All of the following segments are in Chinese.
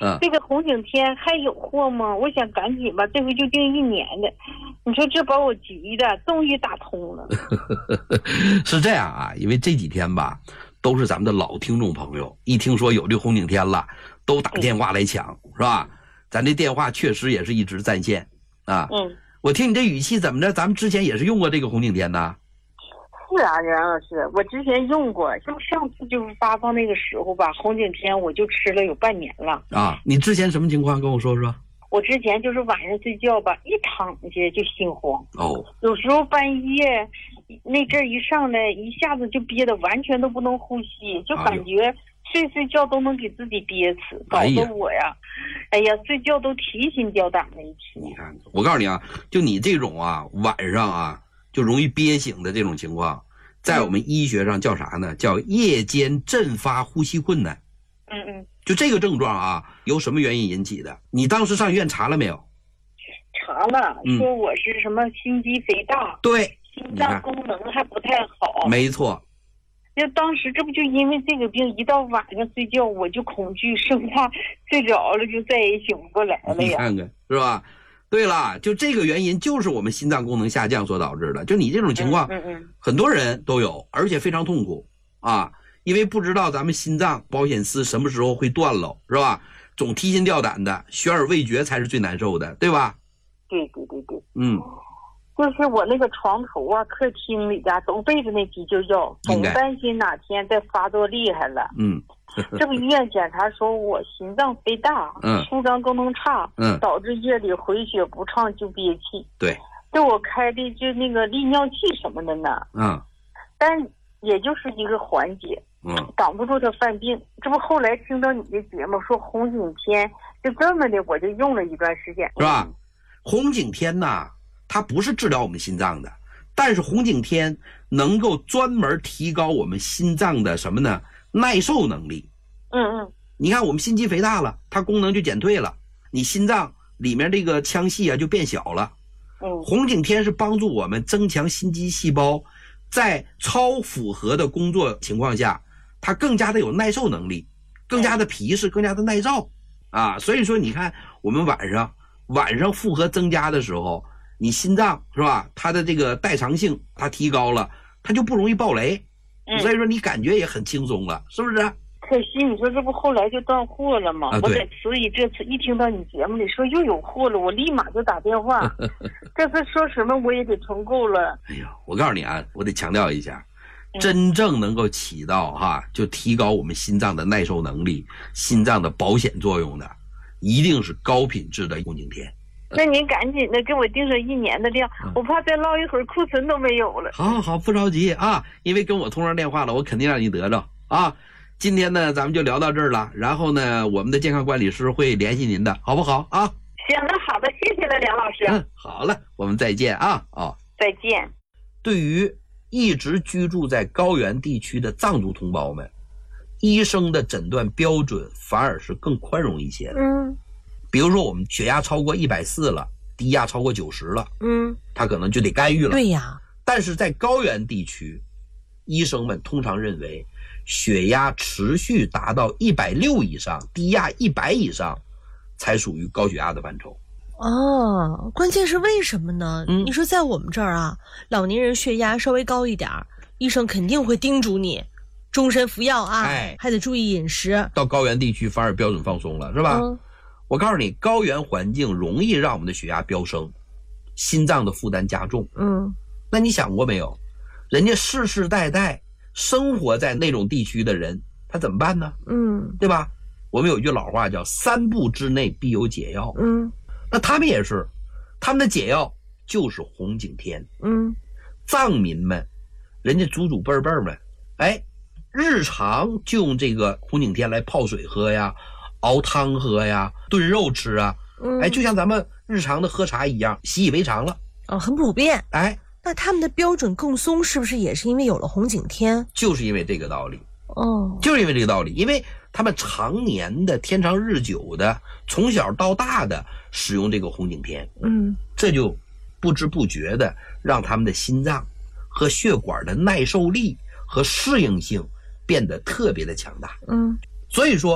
这个红景天还有货吗？我想赶紧吧，这回就订1年的。你说这把我急的，终于打通了。 是这样啊，因为这几天吧，都是咱们的老听众朋友，一听说有这红景天了，都打电话来抢，是吧？咱这电话确实也是一直在线啊。我听你这语气怎么着？咱们之前也是用过这个红景天呢？ 是啊，任老师，我之前用过，就上次就是发放那个时候吧，红景天我就吃了有半年了。 啊，你之前什么情况？跟我说说。 我之前就是晚上睡觉吧，一躺下就心慌。有时候半夜那阵一上来，一下子就憋得完全都不能呼吸，就感觉睡觉都能给自己憋死，搞得我呀，睡觉都提心吊胆的一天。 你看，我告诉你啊，就你这种啊，晚上啊就容易憋醒的这种情况，在我们医学上叫啥呢？叫夜间阵发呼吸困难。就这个症状啊，由什么原因引起的？你当时上医院查了没有？ 查了，说我是什么心肌肥大， 对， 心脏功能还不太好。 没错。 就当时这不就因为这个病，一到晚上睡觉我就恐惧，生怕睡着了就再也醒不过来了呀。 你看看是吧？对了，就这个原因就是我们心脏功能下降所导致的。就你这种情况，很多人都有，而且非常痛苦啊。因为不知道咱们心脏保险丝什么时候会断了，是吧？总提心吊胆的，悬而未决才是最难受的，对吧？ 对。就是我那个床头啊、客厅里啊，都备着那急救药，总担心哪天再发作厉害了。这不医院检查说我心脏肥大，舒张功能差，导致夜里回血不畅就憋气。 对， 对我开的就那个利尿剂什么的呢。但也就是一个缓解。挡不住他犯病。这不后来听到你的节目说红景天，就这么的我就用了一段时间， 是吧？红景天呐，它不是治疗我们心脏的，但是红景天能够专门提高我们心脏的什么呢？耐受能力。你看我们心肌肥大了，它功能就减退了，你心脏里面这个腔隙啊就变小了。红景天是帮助我们增强心肌细胞，在超负荷的工作情况下，它更加的有耐受能力，更加的皮实，更加的耐造啊。所以说你看我们晚上负荷增加的时候，你心脏是吧，它的这个代偿性它提高了，它就不容易爆雷。所以说你感觉也很轻松了，是不是？ 可惜你说这不后来就断货了吗？所以这次一听到你节目里说又有货了，我立马就打电话。这次说什么我也得存够了。 哎呀，我告诉你啊，我得强调一下，真正能够起到就提高我们心脏的耐受能力、心脏的保险作用的，一定是高品质的红景天。 那您赶紧的给我订上1年的量，我怕再唠一会儿库存都没有了。 好，不着急啊，因为跟我通上电话了，我肯定让你得着啊。今天呢，咱们就聊到这儿了，然后呢，我们的健康管理师会联系您的，好不好啊？ 行，那好的，谢谢了，梁老师。 好了，我们再见啊。 再见。 对于一直居住在高原地区的藏族同胞们，医生的诊断标准反而是更宽容一些的。比如说我们血压超过140了，低压超过90了，他可能就得干预了。 对呀。 但是在高原地区，医生们通常认为血压持续达到160以上，低压100以上才属于高血压的范畴。 关键是为什么呢？你说在我们这儿啊，老年人血压稍微高一点，医生肯定会叮嘱你终身服药啊，还得注意饮食。 到高原地区反而标准放松了，是吧？我告诉你，高原环境容易让我们的血压飙升，心脏的负担加重。那你想过没有，人家世世代代生活在那种地区的人，他怎么办呢？对吧？我们有一句老话叫3步之内必有解药。那他们也是，他们的解药就是红景天。藏民们，人家祖辈们，日常就用这个红景天来泡水喝呀，熬汤喝呀，炖肉吃啊。就像咱们日常的喝茶一样，习以为常了。 很普遍。那他们的标准更松，是不是也是因为有了红景天？ 就是因为这个道理。就是因为这个道理，因为他们常年的天长日久的，从小到大的使用这个红景天，这就不知不觉的让他们的心脏和血管的耐受力和适应性变得特别的强大。所以说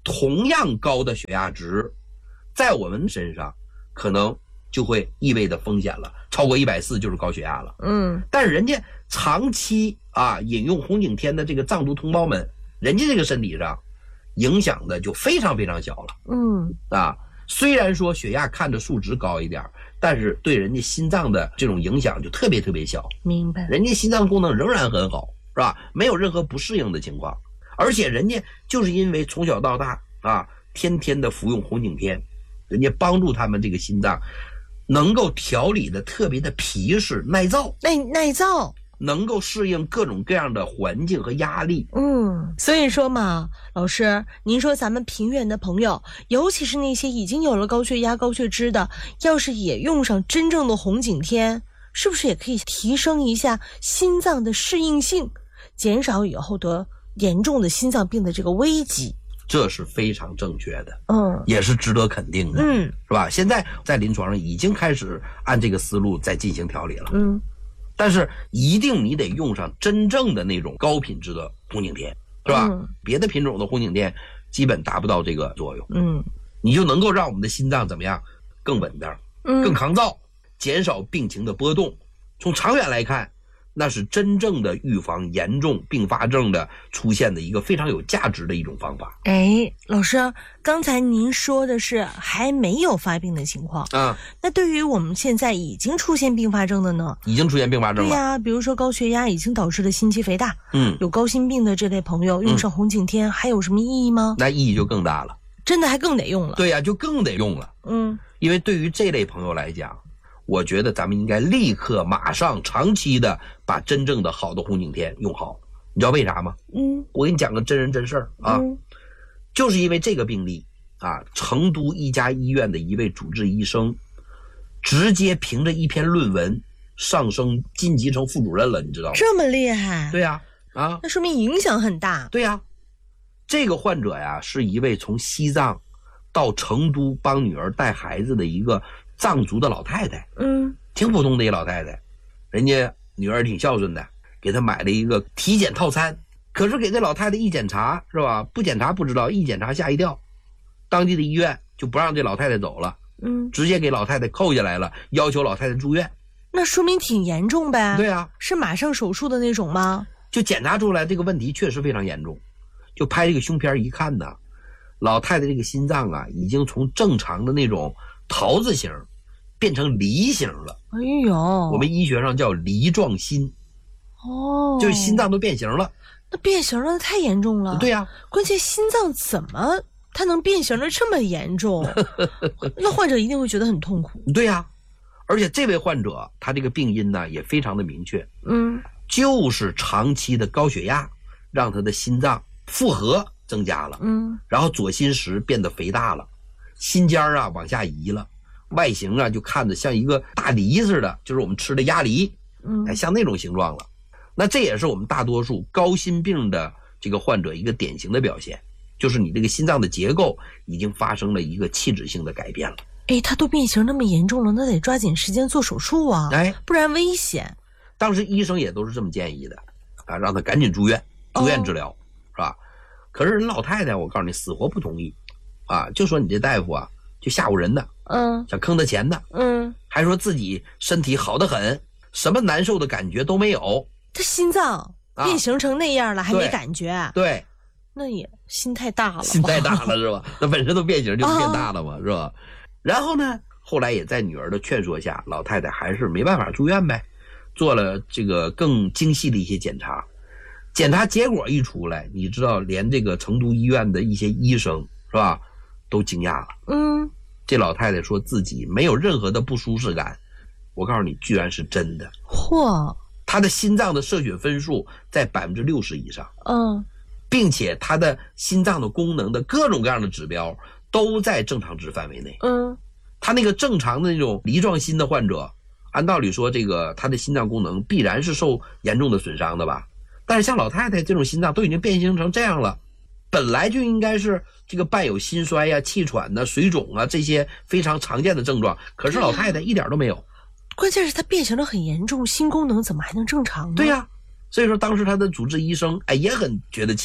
同样高的血压值，在我们身上可能就会意味着风险了，超过140就是高血压了。但是人家长期饮用红景天的这个藏族同胞们，人家这个身体上影响的就非常非常小了。虽然说血压看着数值高一点，但是对人家心脏的这种影响就特别特别小。 明白。 人家心脏功能仍然很好，是吧？没有任何不适应的情况，而且人家就是因为从小到大天天的服用红景天，人家帮助他们这个心脏能够调理的特别的皮实耐造， 耐造， 能够适应各种各样的环境和压力。 所以说嘛，老师，您说咱们平原的朋友，尤其是那些已经有了高血压高血脂的，要是也用上真正的红景天，是不是也可以提升一下心脏的适应性，减少以后得严重的心脏病的这个危机？ 这是非常正确的，也是值得肯定的，是吧？现在在临床上已经开始按这个思路在进行调理了，但是一定你得用上真正的那种高品质的红景天，是吧？别的品种的红景天基本达不到这个作用，你就能够让我们的心脏怎么样更稳当，更抗造，减少病情的波动。从长远来看，那是真正的预防严重并发症的出现的一个非常有价值的一种方法。 老师，刚才您说的是还没有发病的情况那对于我们现在已经出现并发症的呢？ 已经出现并发症了。 对呀，比如说高血压已经导致了心肌肥大，有高心病的这类朋友用上红景天还有什么意义吗？ 那意义就更大了， 真的还更得用了。 对呀，就更得用了。因为对于这类朋友来讲，我觉得咱们应该立刻马上长期的把真正的好的红景天用好。你知道为啥吗？我给你讲个真人真事儿就是因为这个病例成都一家医院的一位主治医生直接凭着一篇论文上升晋级成副主任了，你知道吗？ 这么厉害？ 对呀， 那说明影响很大。 对呀，这个患者呀是一位从西藏到成都帮女儿带孩子的一个藏族的老太太，挺普通的一个老太太，人家女儿挺孝顺的，给她买了一个体检套餐。可是给这老太太一检查，是吧？不检查不知道，一检查吓一跳，当地的医院就不让这老太太走了，直接给老太太扣下来了，要求老太太住院。 那说明挺严重呗？ 对啊， 是马上手术的那种吗？ 就检查出来这个问题确实非常严重，就拍这个胸片一看呢，老太太这个心脏已经从正常的那种桃子形变成梨形了。我们医学上叫梨状心，就是心脏都变形了。 那变形了太严重了。 对呀， 关键心脏怎么它能变形的这么严重？那患者一定会觉得很痛苦。 对呀，而且这位患者他这个病因呢也非常的明确，就是长期的高血压让他的心脏负荷增加了，然后左心室变得肥大了，心尖往下移了，外形就看着像一个大梨似的，就是我们吃的鸭梨，像那种形状了。那这也是我们大多数高心病的这个患者一个典型的表现，就是你这个心脏的结构已经发生了一个器质性的改变了。 他都变形那么严重了，那得抓紧时间做手术啊，不然危险。 当时医生也都是这么建议的让他赶紧住院治疗，是吧？可是人老太太我告诉你死活不同意就说你这大夫就吓唬人的，想坑他钱的，还说自己身体好得很，什么难受的感觉都没有。 他心脏变形成那样了，还没感觉？ 对， 那也心太大了， 是吧？那本身都变形就变大了嘛，是吧？然后呢，后来也在女儿的劝说下，老太太还是没办法住院呗，做了这个更精细的一些检查。检查结果一出来，你知道连这个成都医院的一些医生是吧都惊讶了。这老太太说自己没有任何的不舒适感，我告诉你居然是真的。她的心脏的摄血分数在60%以上，并且她的心脏的功能的各种各样的指标都在正常值范围内。她那个正常的那种梨状心的患者，按道理说这个她的心脏功能必然是受严重的损伤的吧，但是像老太太这种心脏都已经变形成这样了，本来就应该是这个伴有心衰气喘水肿这些非常常见的症状，可是老太太一点都没有。 关键是他变形得很严重，心功能怎么还能正常呢？ 对呀，所以说当时他的主治医生也很觉得奇怪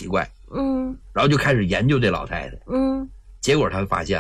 嗯， 然后就开始研究这老太太。 嗯， 结果他发现